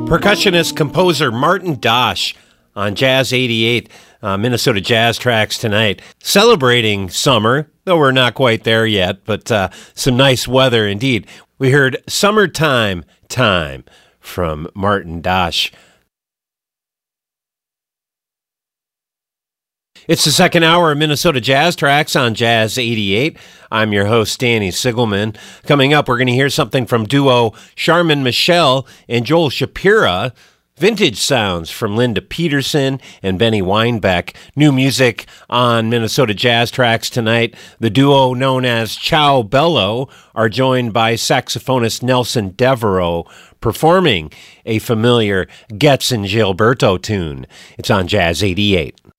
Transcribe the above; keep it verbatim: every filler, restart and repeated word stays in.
Percussionist composer Martin Dosh on Jazz eighty-eight, uh, Minnesota Jazz Tracks tonight. Celebrating summer, though we're not quite there yet, but uh, some nice weather indeed. We heard Summertime Time from Martin Dosh. It's the second hour of Minnesota Jazz Tracks on Jazz eighty-eight. I'm your host, Danny Sigelman. Coming up, we're going to hear something from duo Charmin Michelle and Joel Shapira. Vintage sounds from Linda Peterson and Benny Weinbeck. New music on Minnesota Jazz Tracks tonight. The duo known as Ciao Bello are joined by saxophonist Nelson Devereaux, performing a familiar Getz and Gilberto tune. It's on Jazz eighty-eight.